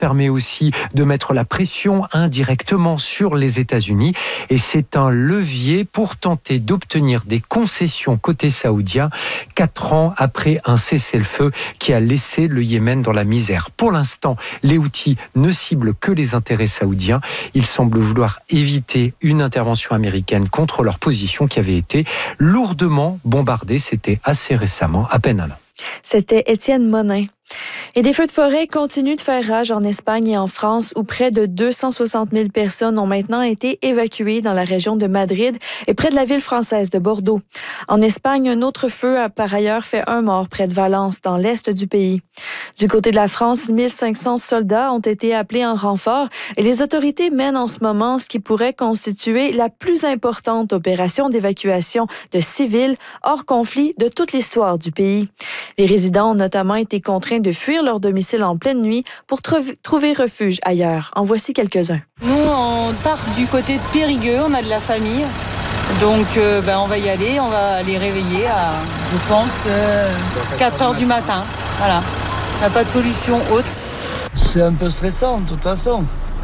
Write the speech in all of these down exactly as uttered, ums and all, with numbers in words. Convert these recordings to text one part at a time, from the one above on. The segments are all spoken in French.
permet aussi de mettre la pression indirectement sur les États-Unis et c'est un levier pour tenter d'obtenir des concessions côté saoudien, quatre ans après un cessez-le-feu qui a laissé le Yémen dans la misère. Pour l'instant, les Houthis ne ciblent que les intérêts saoudiens. Ils semblent vouloir éviter une intervention américaine contre leur position qui avait été lourdement bombardée. C'était assez récemment, à peine un an. C'était Étienne Monin. Et des feux de forêt continuent de faire rage en Espagne et en France, où près de deux cent soixante mille personnes ont maintenant été évacuées dans la région de Madrid et près de la ville française de Bordeaux. En Espagne, un autre feu a par ailleurs fait un mort près de Valence, dans l'est du pays. Du côté de la France, mille cinq cents soldats ont été appelés en renfort et les autorités mènent en ce moment ce qui pourrait constituer la plus importante opération d'évacuation de civils hors conflit de toute l'histoire du pays. Les résidents ont notamment été contraints de fuir leur domicile en pleine nuit pour tr- trouver refuge ailleurs. En voici quelques-uns. Nous, on part du côté de Périgueux, on a de la famille. Donc, euh, ben, on va y aller, on va les réveiller à, je pense, euh, quatre heures du matin. Voilà. Il n'y a pas de solution autre. C'est un peu stressant, de toute façon.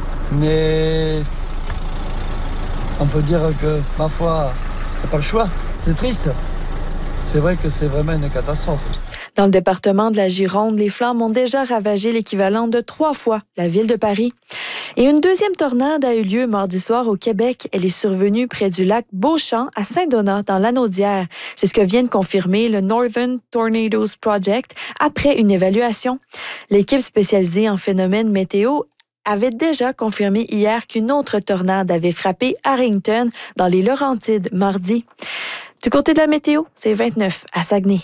Mais on peut dire que, ma foi, il n'y a pas le choix. C'est triste. C'est vrai que c'est vraiment une catastrophe. Dans le département de la Gironde, les flammes ont déjà ravagé l'équivalent de trois fois la ville de Paris. Et une deuxième tornade a eu lieu mardi soir au Québec. Elle est survenue près du lac Beauchamp à Saint-Donat, dans l'Anaudière. C'est ce que vient de confirmer le Northern Tornadoes Project après une évaluation. L'équipe spécialisée en phénomènes météo avait déjà confirmé hier qu'une autre tornade avait frappé Harrington dans les Laurentides mardi. Du côté de la météo, c'est vingt-neuf à Saguenay.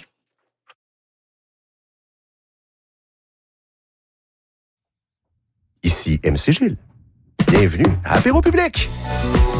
Ici M C Gilles. Bienvenue à Apéro Public.